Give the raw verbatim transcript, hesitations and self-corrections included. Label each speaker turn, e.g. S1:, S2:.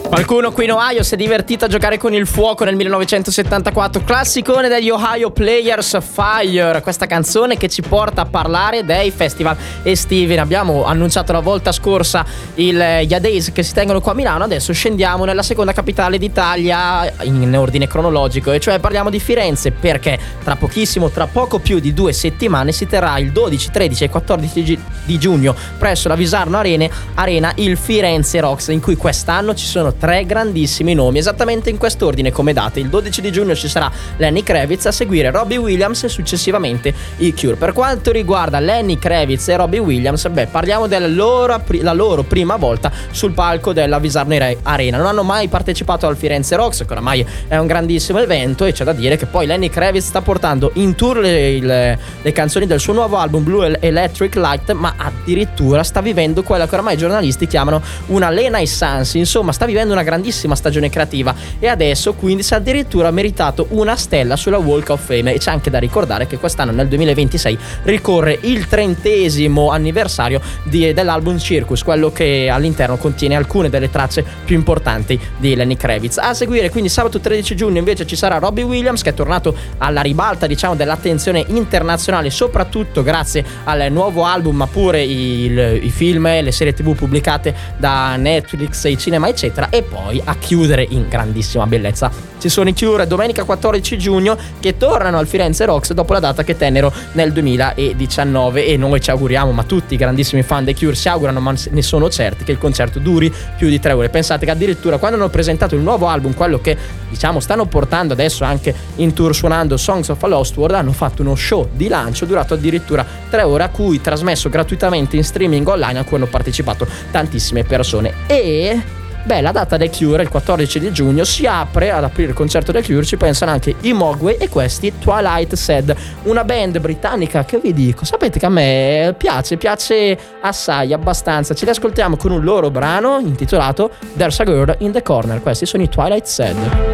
S1: Qualcuno qui in Ohio si è divertito a giocare con il fuoco nel millenovecentosettantaquattro, classicone degli Ohio Players, Fire, questa canzone che ci porta a parlare dei festival estivi. Ne abbiamo annunciato la volta scorsa il Yadays che si tengono qua a Milano, adesso scendiamo nella seconda capitale d'Italia in ordine cronologico, e cioè parliamo di Firenze, perché tra pochissimo, tra poco più di due settimane, si terrà il dodici, tredici e quattordici di giugno presso la Visarno Arena, Arena il Firenze Rocks, in cui quest'anno ci sono tre grandissimi nomi, esattamente in quest'ordine come date. Il dodici di giugno ci sarà Lenny Kravitz, a seguire Robbie Williams e successivamente i Cure. Per quanto riguarda Lenny Kravitz e Robbie Williams, beh, parliamo della loro, la loro prima volta sul palco della Visarno Arena. Non hanno mai partecipato al Firenze Rocks, che oramai è un grandissimo evento, e c'è da dire che poi Lenny Kravitz sta portando in tour le, le, le canzoni del suo nuovo album Blue Electric Light, ma addirittura sta vivendo quella che ormai i giornalisti chiamano una Renaissance. Insomma, sta vivendo una grandissima stagione creativa, e adesso quindi si è addirittura meritato una stella sulla Walk of Fame. E c'è anche da ricordare che quest'anno, nel duemilaventisei, ricorre il trentesimo anniversario di, dell'album Circus, quello che all'interno contiene alcune delle tracce più importanti di Lenny Kravitz. A seguire quindi sabato tredici giugno invece ci sarà Robbie Williams, che è tornato alla ribalta, diciamo, dell'attenzione internazionale, soprattutto grazie al nuovo album, ma pure il, i film e le serie tv pubblicate da Netflix e cinema eccetera. E poi a chiudere in grandissima bellezza ci sono i Cure, domenica quattordici giugno, che tornano al Firenze Rocks dopo la data che tennero nel duemiladiciannove, e noi ci auguriamo, ma tutti i grandissimi fan dei Cure si augurano, ma ne sono certi, che il concerto duri più di tre ore. Pensate che addirittura quando hanno presentato il nuovo album, quello che diciamo stanno portando adesso anche in tour suonando, Songs of a Lost World, hanno fatto uno show di lancio durato addirittura tre ore, a cui trasmesso gratuitamente in streaming online, a cui hanno partecipato tantissime persone. E beh, la data dei Cure, il quattordici di giugno, si apre ad aprire il concerto dei Cure, ci pensano anche i Mogwai e questi Twilight Sad, una band britannica che vi dico, sapete che a me piace, piace assai, abbastanza. Ci li ascoltiamo con un loro brano intitolato There's a Girl in the Corner. Questi sono i Twilight Sad.